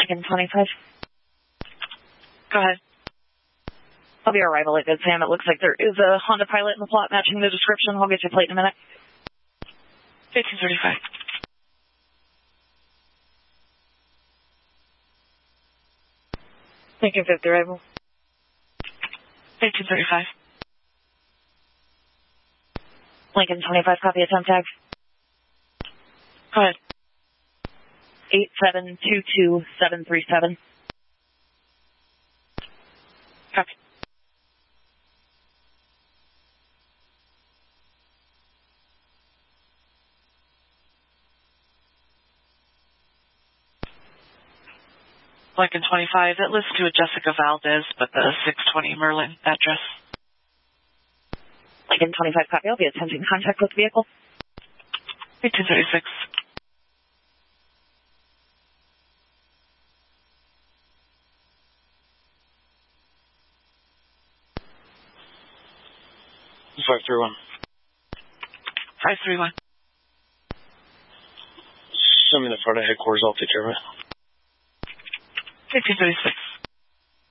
Lincoln 25. Go ahead. I'll be arrival at Good Sam. It looks like there is a Honda Pilot in the plot matching the description. I'll get your plate in a minute. 1835. Lincoln 50 arrival. 1835. Lincoln 25, copy of temp tag. Go ahead. 8722737. Copy. Lincoln 25, it lists to a Jessica Valdez, but the 620 Merlin address. Lincoln 25, copy. I'll be attempting contact with the vehicle. 1836. Five 531. 531. Send me the front of headquarters. I'll take care of it. 1836.